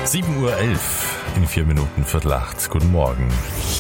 7:11 Uhr, in 4 Minuten, 7:45. Guten Morgen.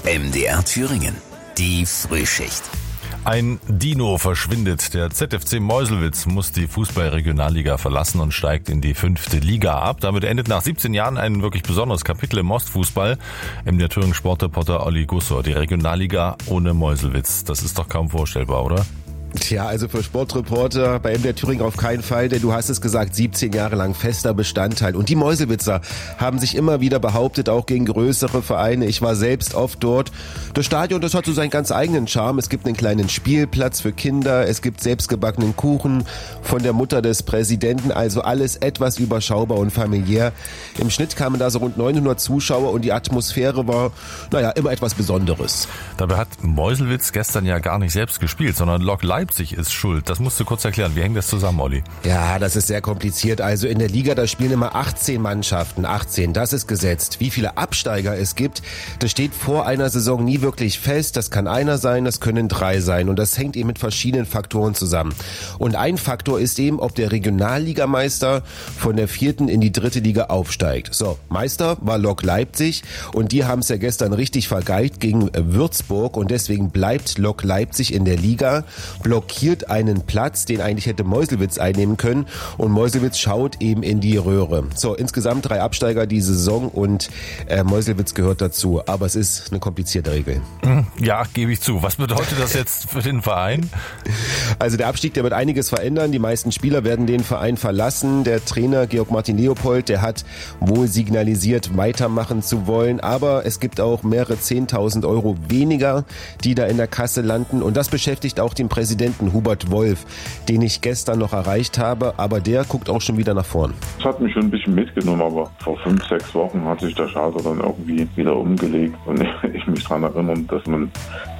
MDR Thüringen, die Frühschicht. Ein Dino verschwindet. Der ZFC Meuselwitz muss die Fußball-Regionalliga verlassen und steigt in die 5. Liga ab. Damit endet nach 17 Jahren ein wirklich besonderes Kapitel im Ostfußball. MDR Thüringen Sportreporter Olli Gussor. Die Regionalliga ohne Meuselwitz. Das ist doch kaum vorstellbar, oder? Tja, also für Sportreporter bei MDR Thüringen auf keinen Fall, denn du hast es gesagt, 17 Jahre lang fester Bestandteil. Und die Meuselwitzer haben sich immer wieder behauptet, auch gegen größere Vereine. Ich war selbst oft dort. Das Stadion, das hat so seinen ganz eigenen Charme. Es gibt einen kleinen Spielplatz für Kinder, es gibt selbstgebackenen Kuchen von der Mutter des Präsidenten, also alles etwas überschaubar und familiär. Im Schnitt kamen da so rund 900 Zuschauer und die Atmosphäre war, immer etwas Besonderes. Dabei hat Meuselwitz gestern ja gar nicht selbst gespielt, sondern Lok Leipzig ist schuld. Das musst du kurz erklären. Wie hängt das zusammen, Olli? Ja, das ist sehr kompliziert. Also in der Liga, da spielen immer 18 Mannschaften. 18, das ist gesetzt. Wie viele Absteiger es gibt, das steht vor einer Saison nie wirklich fest. Das kann einer sein, das können 3 sein. Und das hängt eben mit verschiedenen Faktoren zusammen. Und ein Faktor ist eben, ob der Regionalligameister von der 4. in die 3. Liga aufsteigt. So, Meister war Lok Leipzig und die haben es ja gestern richtig vergeigt gegen Würzburg. Und deswegen bleibt Lok Leipzig in der Liga, blockiert einen Platz, den eigentlich hätte Meuselwitz einnehmen können, und Meuselwitz schaut eben in die Röhre. So, insgesamt 3 Absteiger diese Saison und Meuselwitz gehört dazu, aber es ist eine komplizierte Regel. Ja, gebe ich zu. Was bedeutet das jetzt für den Verein? Also der Abstieg, der wird einiges verändern. Die meisten Spieler werden den Verein verlassen. Der Trainer Georg Martin Leopold, der hat wohl signalisiert, weitermachen zu wollen, aber es gibt auch mehrere 10.000 Euro weniger, die da in der Kasse landen, und das beschäftigt auch den Präsidenten Hubert Wolf, den ich gestern noch erreicht habe, aber der guckt auch schon wieder nach vorn. Das hat mich schon ein bisschen mitgenommen, aber vor 5-6 Wochen hat sich der Schalter dann irgendwie wieder umgelegt und ich mich daran erinnert, dass man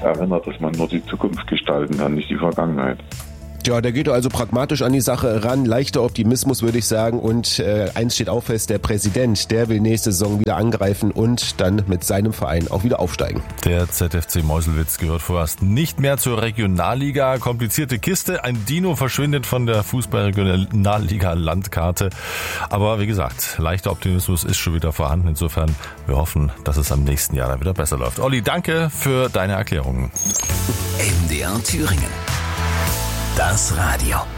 nur die Zukunft gestalten kann, nicht die Vergangenheit. Ja, der geht also pragmatisch an die Sache ran, leichter Optimismus, würde ich sagen, und eins steht auch fest, der Präsident, der will nächste Saison wieder angreifen und dann mit seinem Verein auch wieder aufsteigen. Der ZFC Meuselwitz gehört vorerst nicht mehr zur Regionalliga. Komplizierte Kiste, ein Dino verschwindet von der Fußball-Regionalliga-Landkarte. Aber wie gesagt, leichter Optimismus ist schon wieder vorhanden. Insofern, wir hoffen, dass es am nächsten Jahr dann wieder besser läuft. Olli, danke für deine Erklärungen. MDR Thüringen. Das Radio.